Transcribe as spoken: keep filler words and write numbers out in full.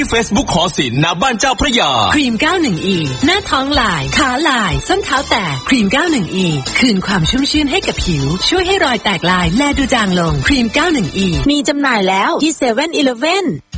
Facebook หอศิลป์ณบ้านเจ้าพระยาครีม เก้าสิบเอ็ด อี หน้าท้องลายขาลายส้นเท้าแตกครีม เก้าสิบเอ็ด อี คืนความชุ่มชื่นให้กับผิวช่วยให้รอยแตกลายแลดูจางลงครีม เก้าสิบเอ็ด อีมีจำหน่ายแล้วที่ เซเว่น อีเลฟเว่น